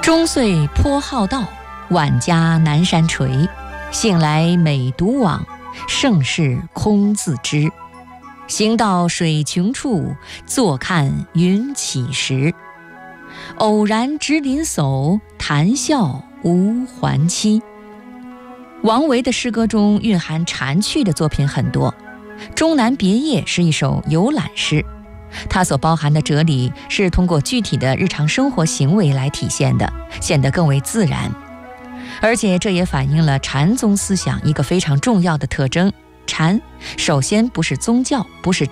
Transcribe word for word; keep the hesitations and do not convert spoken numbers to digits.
中岁颇好道，晚家南山陲。醒来每独往，盛世空自知。行到水穷处，坐看云起时。偶然值林叟，谈笑无还期。王维的诗歌中蕴含禅趣的作品很多，《终南别业》是一首游览诗，它所包含的哲理是通过具体的日常生活行为来体现的，显得更为自然。而且这也反映了禅宗思想一个非常重要的特征：禅首先不是宗教，不是